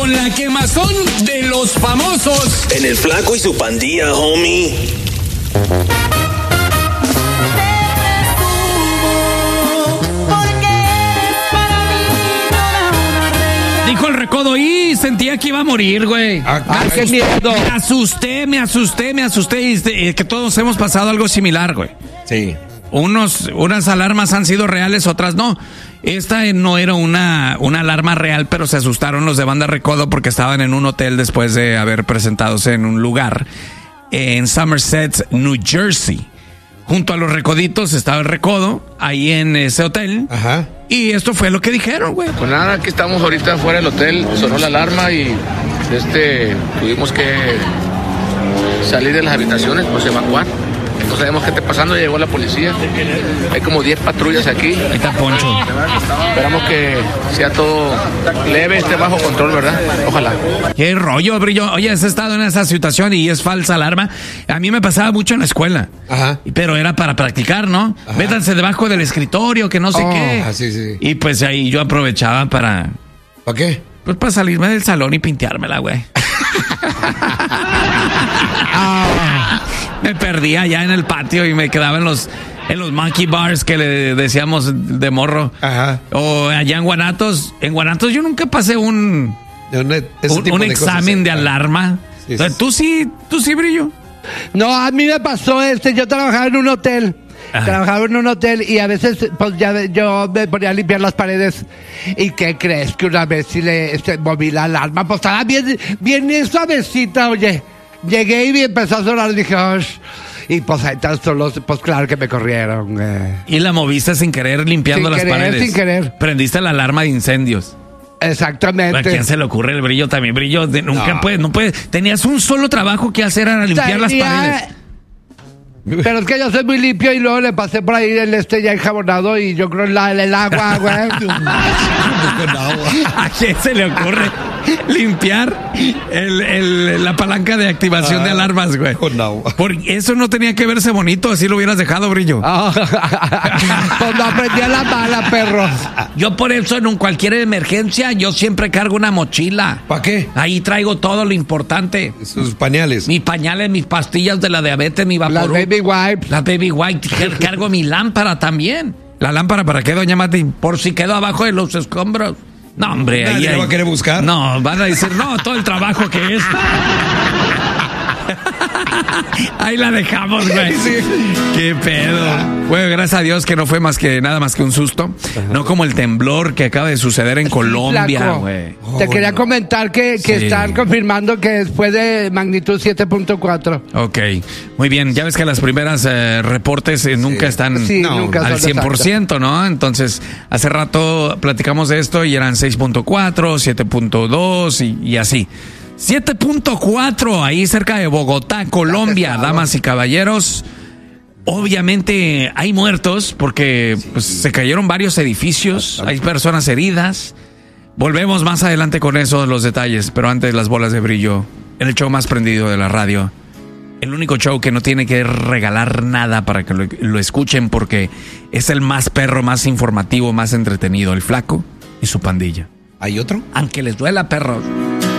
con la quemazón de los famosos. En el Flaco y su pandilla, homie. Dijo el Recodo y sentía que iba a morir, güey. ¡Qué miedo! Me asusté. Y que todos hemos pasado algo similar, güey. Sí. Unas alarmas han sido reales, otras no. Esta no era una alarma real, pero se asustaron los de Banda Recodo porque estaban en un hotel después de haber presentadose en un lugar en Somerset, New Jersey. Junto a los Recoditos estaba el Recodo, ahí en ese hotel. Ajá. Y esto fue lo que dijeron, güey. Pues nada, aquí estamos ahorita fuera del hotel, sonó la alarma y tuvimos que salir de las habitaciones, pues evacuar. No sabemos qué está pasando, ya llegó la policía. Hay como 10 patrullas aquí. Ahí está Poncho. Esperamos que sea todo leve, esté bajo control, ¿verdad? Ojalá. Qué rollo, Brillo. Oye, has estado en esa situación y es falsa alarma. A mí me pasaba mucho en la escuela. Ajá. Pero era para practicar, ¿no? Ajá. Métanse debajo del escritorio, que no sé qué. Sí. Y pues ahí yo aprovechaba para... ¿Para qué? Pues para salirme del salón y pinteármela, güey. Me perdía allá en el patio y me quedaba en los monkey bars que le decíamos de morro. Ajá. O allá en Guanatos. En Guanatos yo nunca pasé un examen de alarma. Sí. ¿Tú sí, Brillo? No, a mí me pasó yo trabajaba en un hotel. Ajá. Trabajaba en un hotel y a veces pues yo me ponía a limpiar las paredes. ¿Y qué crees? Que una vez sí moví la alarma, pues estaba bien suavecita, oye. Llegué y empezó a sonar y dije, ¡osh! Y pues ahí tan solo, pues claro que me corrieron. Y la moviste sin querer limpiando las paredes. Sin querer. Prendiste la alarma de incendios. Exactamente. ¿A quién se le ocurre el Brillo también? Brillo, nunca puede, no puede. Tenías un solo trabajo que hacer, era limpiar las paredes. Pero es que yo soy muy limpio y luego le pasé por ahí ya enjabonado y yo creo el agua, güey. ¿A quién se le ocurre limpiar la palanca de activación de alarmas, güey? Porque eso no tenía que verse bonito, así lo hubieras dejado, Brillo. Pues no aprendí a la mala, perro. Yo por eso en cualquier emergencia yo siempre cargo una mochila. ¿Para qué? Ahí traigo todo lo importante. Sus pañales. Mis pañales, mis pastillas de la diabetes, mi Vaporub. Las baby wipes. Las baby wipes. Cargo mi lámpara también. ¿La lámpara para qué, doña Mati? Por si quedó abajo de los escombros. No, hombre. ¿Nadie ahí lo va a querer buscar? No, van a decir, no, todo el trabajo que es. Ahí la dejamos, güey. Sí. Qué pedo. Bueno, gracias a Dios que no fue nada más que un susto. Ajá. No como el temblor que acaba de suceder en Colombia, güey. Te quería comentar que están confirmando que fue de magnitud 7.4. Ok, muy bien. Ya ves que las primeras reportes nunca están nunca al 100%, ¿no? Entonces, hace rato platicamos de esto y eran 6.4, 7.2 y así. 7.4 ahí cerca de Bogotá, Colombia, damas y caballeros. Obviamente hay muertos porque se cayeron varios edificios, hay personas heridas. Volvemos más adelante con eso, los detalles, pero antes las bolas de Brillo, en el show más prendido de la radio. El único show que no tiene que regalar nada para que lo escuchen porque es el más perro, más informativo, más entretenido, el Flaco y su pandilla. ¿Hay otro? Aunque les duela, perros.